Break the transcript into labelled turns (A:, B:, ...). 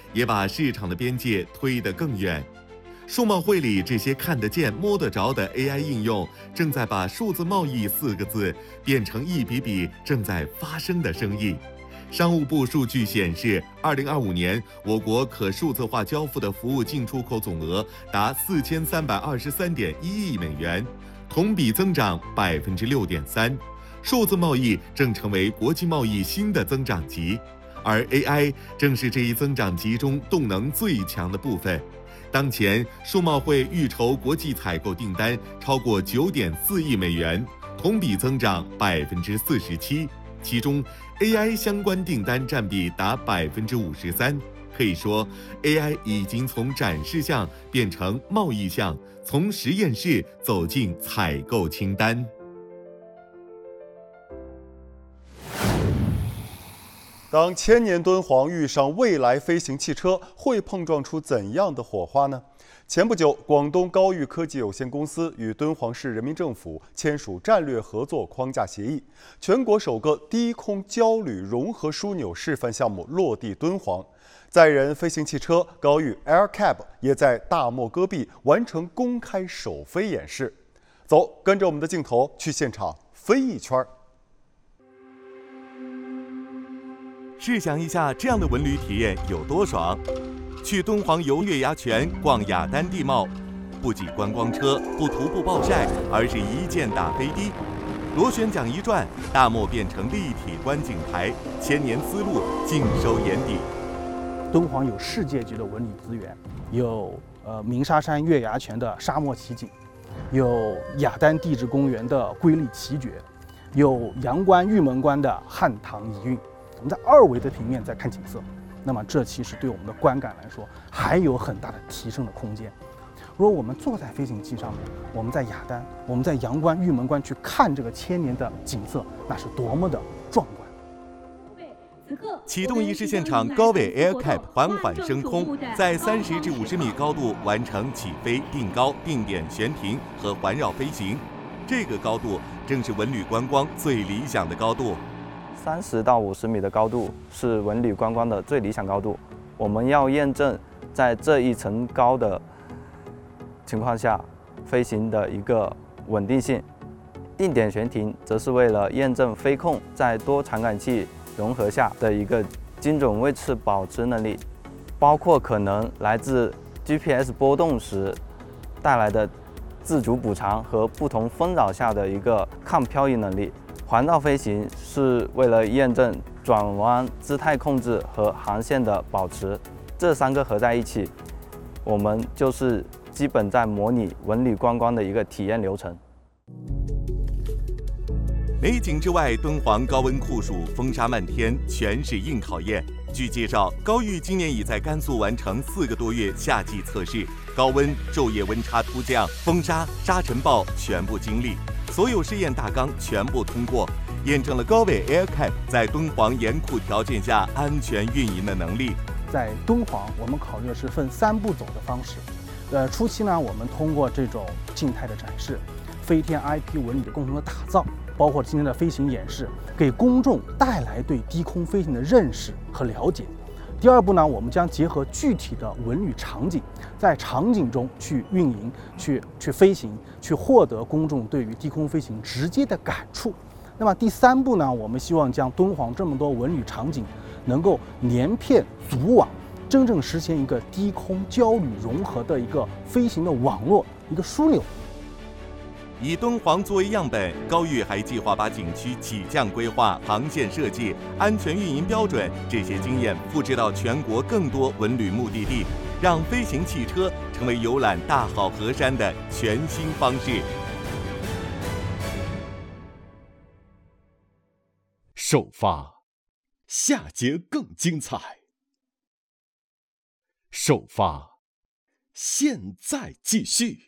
A: 也把市场的边界推得更远。数贸会里这些看得见、摸得着的 AI 应用，正在把数字贸易4个字变成一笔笔正在发生的生意。商务部数据显示，2025年我国可数字化交付的服务进出口总额达4323.1亿美元，同比增长6.3%。数字贸易正成为国际贸易新的增长极，而 AI 正是这一增长极中动能最强的部分。当前，数贸会预筹国际采购订单超过9.4亿美元，同比增长47%，其中 AI 相关订单占比达53%。可以说 ，AI 已经从展示项变成贸易项，从实验室走进采购清单。
B: 当千年敦煌遇上未来飞行汽车，会碰撞出怎样的火花呢？前不久，广东高域科技有限公司与敦煌市人民政府签署战略合作框架协议，全国首个低空胶铝融合枢纽示范项目落地敦煌。载人飞行汽车高域 AirCab 也在大漠戈壁完成公开首飞演示。走，跟着我们的镜头去现场飞一圈。
A: 试想一下，这样的文旅体验有多爽！去敦煌游月牙泉、逛雅丹地貌，不挤观光车，不徒步暴晒，而是一键打飞的。螺旋桨一转，大漠变成立体观景台，千年思路尽收眼底。
C: 敦煌有世界级的文旅资源，有鸣沙山月牙泉的沙漠奇景，有雅丹地质公园的瑰丽奇绝，有阳关玉门关的汉唐遗韵。我们在2维的平面在看景色，那么这其实对我们的观感来说还有很大的提升的空间。如果我们坐在飞行器上面，我们在雅丹，我们在阳关、玉门关去看这个千年的景色，那是多么的壮观！
A: 启动仪式现场，高纬 AirCab 缓缓升空，在30至50米高度完成起飞、定高、定点悬停和环绕飞行。这个高度正是文旅观光最理想的高度。
D: 30到50米的高度是文旅观光的最理想高度。我们要验证在这一层高的情况下飞行的一个稳定性。定点悬停则是为了验证飞控在多传感器融合下的一个精准位置保持能力，包括可能来自 GPS 波动时带来的自主补偿和不同风扰下的一个抗漂移能力。环绕飞行是为了验证转弯姿态控制和航线的保持，这3个合在一起，我们就是基本在模拟文旅观光的一个体验流程。
A: 美景之外，敦煌高温酷暑，风沙漫天，全是硬考验。据介绍，高域今年已在甘肃完成4个多月夏季测试，高温、昼夜温差突降、风沙、沙尘暴全部经历。所有试验大纲全部通过，验证了高纬 AirCab 在敦煌严酷条件下安全运营的能力。
C: 在敦煌，我们考虑的是分3步走的方式。初期呢，我们通过这种静态的展示、飞天 IP 文旅的共同的打造，包括今天的飞行演示，给公众带来对低空飞行的认识和了解。第2步呢，我们将结合具体的文旅场景，在场景中去运营、去飞行，去获得公众对于低空飞行直接的感触。那么第3步呢，我们希望将敦煌这么多文旅场景能够连片组网，真正实现一个低空胶铝融合的一个飞行的网络，一个枢纽。
A: 以敦煌作为样本，高域还计划把景区起降规划、航线设计、安全运营标准这些经验复制到全国更多文旅目的地，让飞行汽车成为游览大好河山的全新方式。
E: 首发，下节更精彩。首发，现在继续。